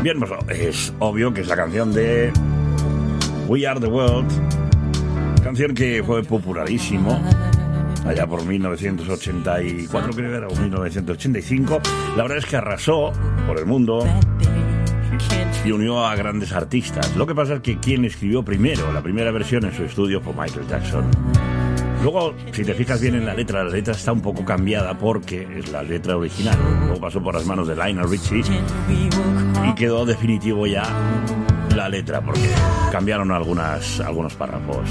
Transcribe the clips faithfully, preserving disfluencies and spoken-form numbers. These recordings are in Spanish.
Bien, pues es obvio que es la canción de We Are The World, canción que fue popularísimo allá por mil novecientos ochenta y cuatro, creo que era, o mil novecientos ochenta y cinco. La verdad es que arrasó por el mundo y unió a grandes artistas. Lo que pasa es que quien escribió primero la primera versión en su estudio fue Michael Jackson. Luego, si te fijas bien en la letra, la letra está un poco cambiada porque es la letra original. Luego pasó por las manos de Lionel Richie y quedó definitivo ya la letra porque cambiaron algunas, algunos párrafos.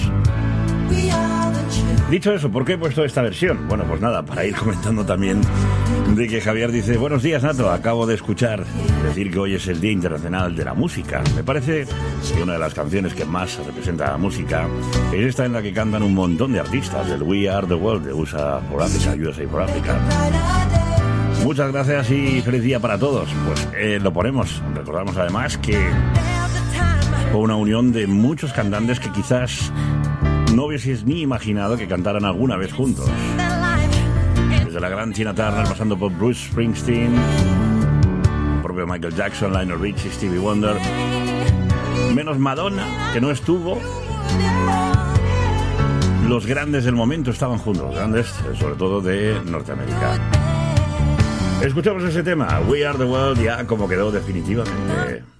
Dicho eso, ¿por qué he puesto esta versión? Bueno, pues nada, para ir comentando también de que Javier dice: buenos días, Nato, acabo de escuchar decir que hoy es el Día Internacional de la Música. Me parece que una de las canciones que más representa la música es esta en la que cantan un montón de artistas del We Are The World de U S A for Africa, U S A for Africa. Muchas gracias y feliz día para todos. Pues eh, lo ponemos. Recordamos además que fue una unión de muchos cantantes que quizás no hubieses ni imaginado que cantaran alguna vez juntos. Desde la gran Tina Turner, pasando por Bruce Springsteen, el propio Michael Jackson, Lionel Richie, Stevie Wonder, menos Madonna, que no estuvo. Los grandes del momento estaban juntos, los grandes, sobre todo de Norteamérica. Escuchamos ese tema, We Are The World, ya como quedó definitivamente.